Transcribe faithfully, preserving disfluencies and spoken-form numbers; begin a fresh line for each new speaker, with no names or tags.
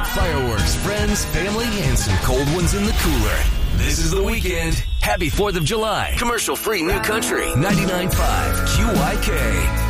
Fireworks, friends, family, and some cold ones in the cooler. This is the weekend. Happy fourth of July. Commercial-free New Country. ninety-nine point five Q Y K.